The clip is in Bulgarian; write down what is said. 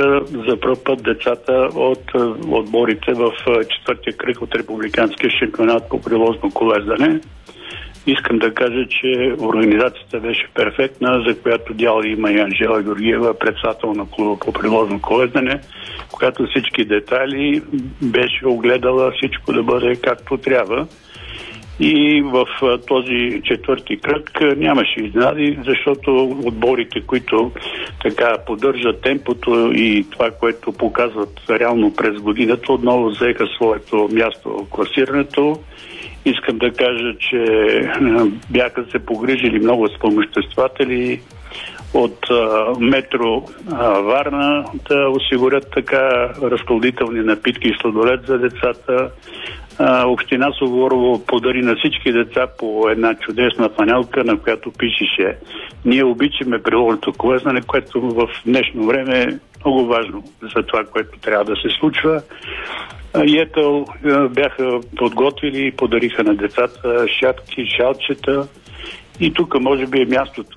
излязоха за пръв път децата от отборите в четвъртия кръг от републиканския шампионат по приложно колездане. Искам да кажа, че организацията беше перфектна, за която дял има и Анжела Георгиева, председател на клуба по приложно колездане, която всички детайли беше огледала всичко да бъде както трябва. И в този четвърти кръг нямаше изненади, защото отборите, които така поддържат темпото и това, което показват реално през годината, отново взеха своето място в класирането. Искам да кажа, че бяха се погрижили много спомоществователи от метро Варна да осигурят така разхладителни напитки и сладолед за децата. Община Суворово подари на всички деца по една чудесна панелка, на която пишеше: "Ние обичаме приложното колездане", което в днешно време е много важно за това, което трябва да се случва. Етел бяха подготвили и подариха на децата шапки, шалчета. И тук може би е мястото